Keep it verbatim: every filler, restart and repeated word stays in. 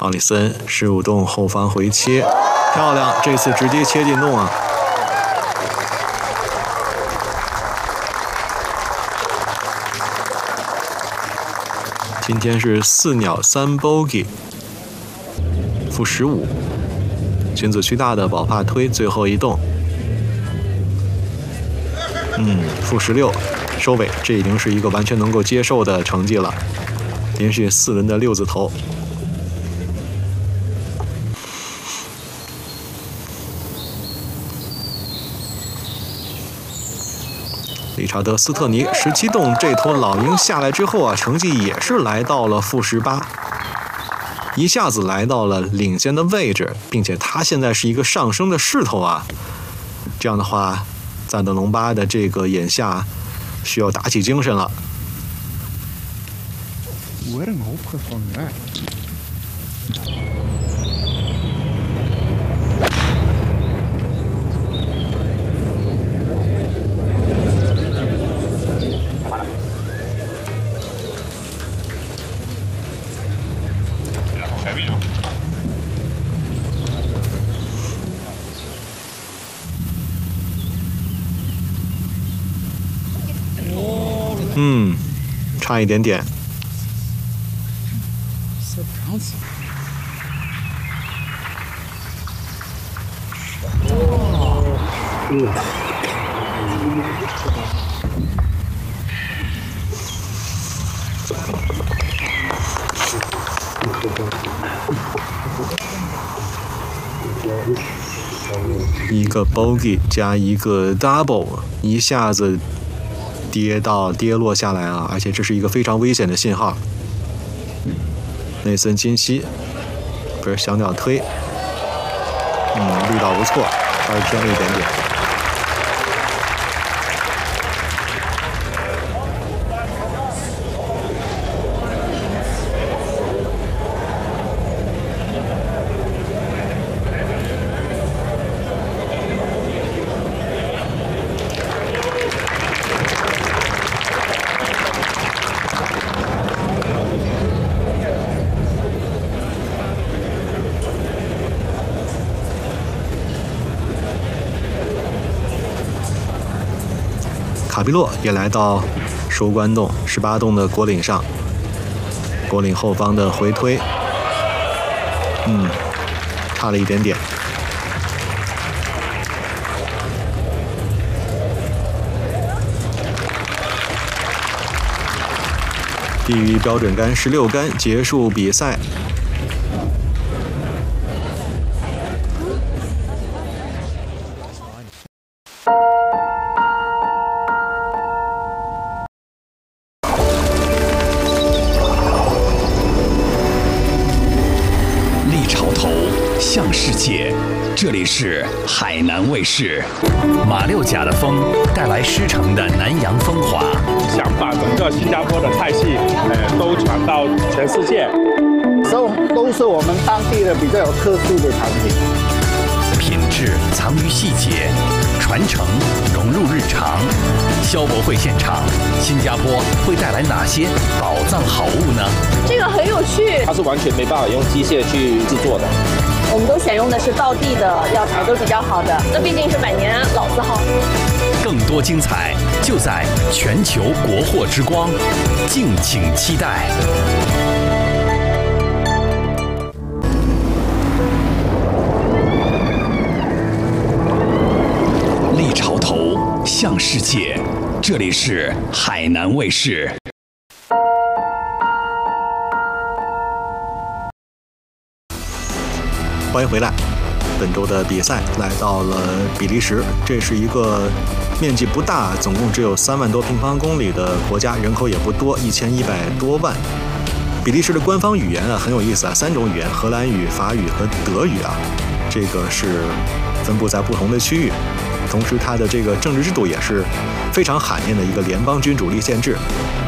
奥里森十五洞后方回切，漂亮！这次直接切进洞啊！今天是四鸟三 bogey， 负十五。君子区大的宝帕推最后一洞，嗯，负十六，收尾，这已经是一个完全能够接受的成绩了。连续四轮的六字头。理查德·斯特尼十七洞这头老鹰下来之后啊，成绩也是来到了负十八，一下子来到了领先的位置，并且他现在是一个上升的势头啊。这样的话，赞德隆巴的这个眼下需要打起精神了。 What an opgevang raak. Oh. 嗯，差一点点。一个 bogey 加一个 double， 一下子跌到跌落下来啊！而且这是一个非常危险的信号。内森金希不是小鸟推，嗯，力道不错，稍微偏了一点点。卡皮洛也来到收官洞十八洞的果岭上，果岭后方的回推，嗯，差了一点点。低于标准杆十六杆，结束比赛。 向世界，这里是海南卫视。马六甲的风带来狮城的南洋风华， 想把整个新加坡的菜系，呃，都传到全世界。 都都是我们当地的比较有特殊的产品。 品质藏于细节，传承融入日常。消博会现场，新加坡会带来哪些宝藏好物呢？ 这个很有趣， 它是完全没办法用机械去制作的。 我们都选用的是道地的药材，都是比较好的。那毕竟是百年老字号。 更多精彩就在全球国货之光，敬请期待。立潮头向世界，这里是海南卫视。 欢迎回来。本周的比赛来到了比利时，这是一个面积不大，总共只有三万多平方公里的国家，人口也不多，一千一百多万。比利时的官方语言啊很有意思啊，三种语言：荷兰语、法语和德语啊，这个是分布在不同的区域。同时，它的这个政治制度也是非常罕见的一个联邦君主立宪制。